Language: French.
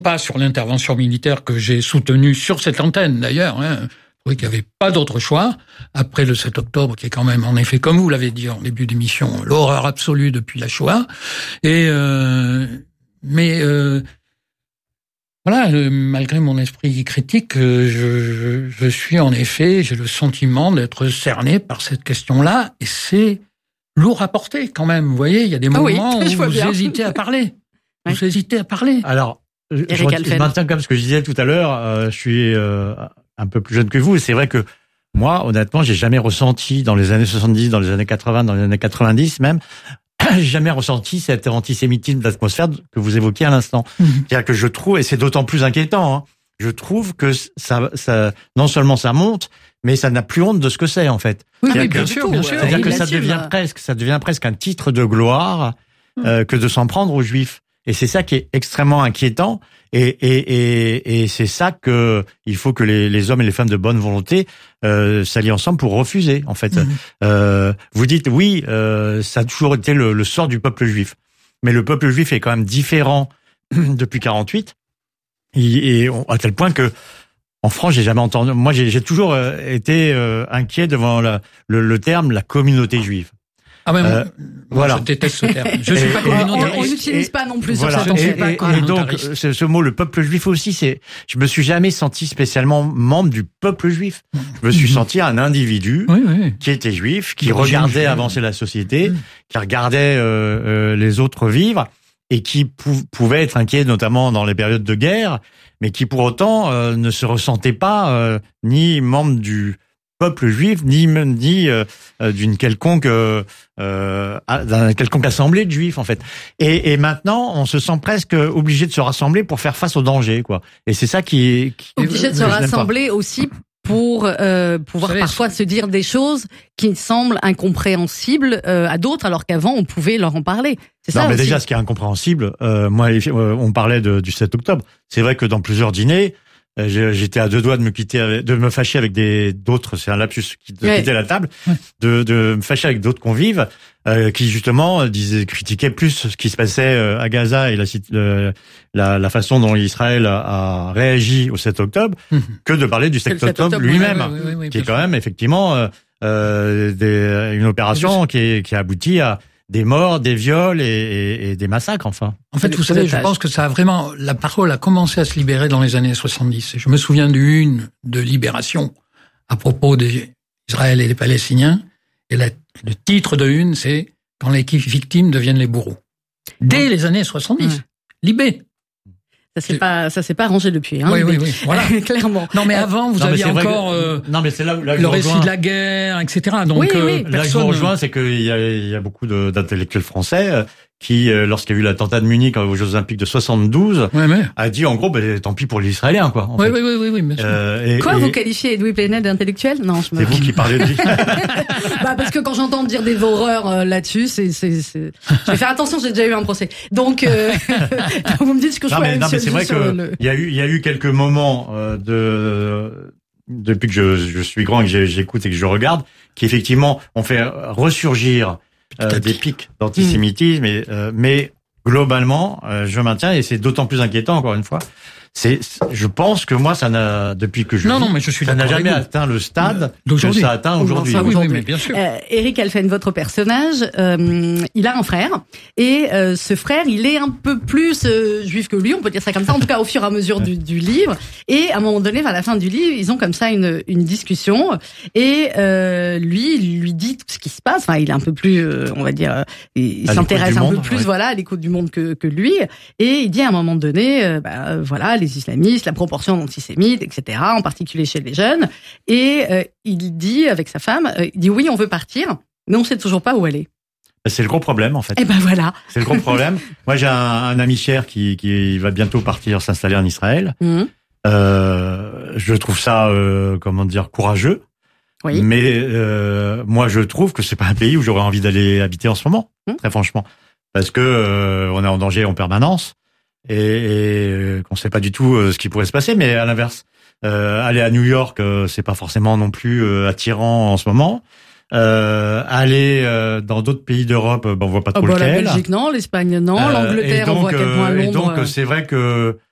pas sur l'intervention militaire que j'ai soutenue sur cette antenne d'ailleurs. Je trouvais qu'il n'y avait pas d'autre choix. Après le 7 octobre, qui est quand même, en effet, comme vous l'avez dit en début d'émission, l'horreur absolue depuis la Shoah. Voilà, malgré mon esprit critique, je suis en effet, j'ai le sentiment d'être cerné par cette question-là, et c'est lourd à porter quand même. Vous voyez, il y a des moments où vous hésitez à parler. Oui. Vous hésitez à parler. Alors, je maintiens comme ce que je disais tout à l'heure. Je suis un peu plus jeune que vous, et c'est vrai que moi, honnêtement, j'ai jamais ressenti dans les années 70, dans les années 80, dans les années 90 même, j'ai jamais ressenti cet antisémitisme d'atmosphère que vous évoquiez à l'instant. C'est-à-dire que je trouve, et c'est d'autant plus inquiétant, je trouve que ça, non seulement ça monte, mais ça n'a plus honte de ce que c'est, en fait. Oui, bien sûr. C'est-à-dire que ça devient presque un titre de gloire, que de s'en prendre aux Juifs. Et c'est ça qui est extrêmement inquiétant. Et c'est ça que il faut que les hommes et les femmes de bonne volonté s'allient ensemble pour refuser, en fait. Vous dites oui, ça a toujours été le sort du peuple juif, mais le peuple juif est quand même différent depuis 48, et à tel point que en France, j'ai jamais entendu. Moi, j'ai toujours été inquiet devant le terme la communauté juive. Ah ben, moi, voilà. Je déteste ce terme. Je suis pas communautariste. On n'utilise pas non plus voilà. sur cette antenne. Et donc, ce mot, le peuple juif aussi, je me suis jamais senti spécialement membre du peuple juif. Je me suis senti un individu qui était juif, qui regardait avancer la société, qui regardait les autres vivre, et qui pouvait être inquiet, notamment dans les périodes de guerre, mais qui pour autant ne se ressentait pas ni membre du peuple juif, ni d'une quelconque d'un quelconque assemblée de juifs, en fait. Et maintenant, on se sent presque obligé de se rassembler pour faire face au danger, quoi. Et c'est ça qui est obligé de se rassembler aussi pour pouvoir parfois se dire des choses qui semblent incompréhensibles à d'autres, alors qu'avant on pouvait leur en parler. C'est ça. Non, mais aussi. déjà, ce qui est incompréhensible, moi, on parlait du 7 octobre. C'est vrai que dans plusieurs dîners, j'étais à deux doigts de me fâcher avec d'autres, c'est un lapsus, de quitter la table, de me fâcher avec d'autres convives, qui justement critiquaient plus ce qui se passait à Gaza et la façon dont Israël a réagi au 7 octobre, que de parler du 7 octobre lui-même, qui est quand même effectivement une opération qui a abouti à des morts, des viols et des massacres, enfin. En fait, vous savez, je pense que la parole a commencé à se libérer dans les années 70. Je me souviens d'une de Libération à propos d'Israël et des Palestiniens. Et le titre de une, c'est « Quand les victimes deviennent les bourreaux ». Dès les années 70. Libé. Ça s'est pas arrangé depuis, Oui, voilà. Clairement. Non, mais avant, vous aviez encore non, mais c'est là le récit de la guerre, etc. Donc, là, je vous rejoins, c'est qu'il y a beaucoup d'intellectuels français qui, lorsqu'il y a eu l'attentat de Munich aux Jeux Olympiques de 72, a dit en gros, tant pis pour les Israéliens, quoi. Oui, bien sûr. Vous qualifiez Edoui Plenel d'intellectuel? Non, c'est vous qui parlez de lui. Parce que quand j'entends dire des horreurs là-dessus, je vais faire attention, j'ai déjà eu un procès. Donc, vous me dites ce que je peux. Non, mais c'est vrai que il y a eu quelques moments depuis que je suis grand et que j'écoute et que je regarde, qui effectivement ont fait ressurgir des pics d'antisémitisme, mais globalement, je maintiens, et c'est d'autant plus inquiétant, encore une fois, je pense que moi, ça n'a, depuis que ça n'a jamais atteint le stade que ça atteint aujourd'hui. Oui, mais bien sûr. Éric Halphen, votre personnage, il a un frère, et ce frère, il est un peu plus juif que lui, on peut dire ça comme ça, en tout cas au fur et à mesure du livre. Et à un moment donné, vers la fin du livre, ils ont comme ça une discussion, et lui, il lui dit tout ce qui se passe. Enfin, il est un peu plus, on va dire, il s'intéresse un peu plus, à l'écoute du monde que lui. Et il dit à un moment donné, les islamistes, la proportion d'antisémites, etc., en particulier chez les jeunes. Et il dit avec sa femme, il dit oui, on veut partir, mais on sait toujours pas où aller. C'est le gros problème, en fait. Et voilà. C'est le gros problème. Moi, j'ai un ami cher qui va bientôt partir s'installer en Israël. Je trouve ça, courageux. Oui. Mais moi, je trouve que c'est pas un pays où j'aurais envie d'aller habiter en ce moment, très franchement, parce que on est en danger en permanence. Et qu'on sait pas du tout ce qui pourrait se passer, mais à l'inverse, aller à New York, c'est pas forcément non plus attirant en ce moment. Aller dans d'autres pays d'Europe, on voit pas trop lequel. La Belgique non, l'Espagne non, l'Angleterre on voit à quel point Londres. Et donc c'est vrai que